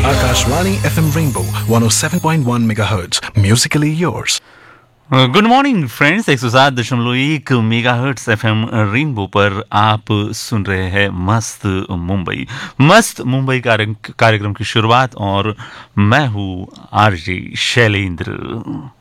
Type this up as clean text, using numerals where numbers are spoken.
Akashvani FM Rainbow 107.1 MHz. Musically yours. Good morning friends, 107.1 megahertz FM rainbow पर आप सुन रहे हैं मस्त मुंबई कार्यक्रम की शुरुआत और मैं हूँ आरजे शैलेंद्र।